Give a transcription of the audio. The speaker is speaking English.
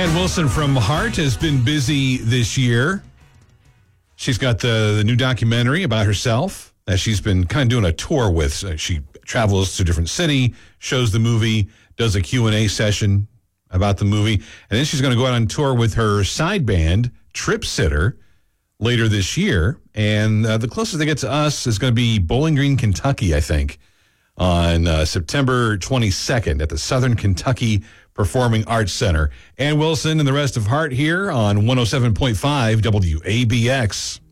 Ann Wilson from Heart has been busy this year. She's got the new documentary about herself that she's been kind of doing a tour with. So she travels to a different city, shows the movie, does a Q&A session about the movie, and then she's going to go out on tour with her side band, Trip Sitter, later this year. And the closest they get to us is going to be Bowling Green, Kentucky, I think, on September 22nd at the Southern Kentucky Performing Arts Center. Ann Wilson and the rest of Heart here on 107.5 WABX.